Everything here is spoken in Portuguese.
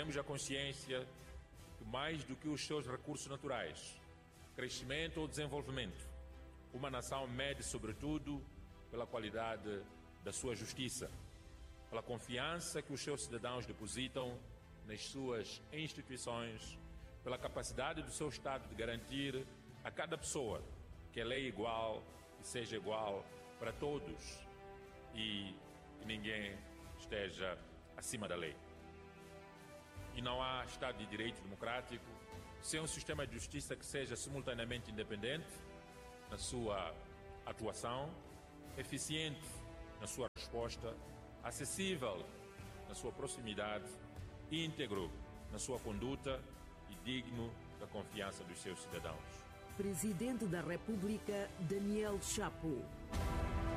temos a consciência que mais do que os seus recursos naturais, crescimento ou desenvolvimento, uma nação mede sobretudo pela qualidade da sua justiça, pela confiança que os seus cidadãos depositam nas suas instituições, pela capacidade do seu Estado de garantir a cada pessoa que a lei é igual e seja igual para todos e que ninguém esteja acima da lei. E não há Estado de Direito democrático sem um sistema de justiça que seja simultaneamente independente na sua atuação, eficiente na sua resposta, acessível na sua proximidade, íntegro na sua conduta e digno da confiança dos seus cidadãos. Presidente da República, Daniel Chapo.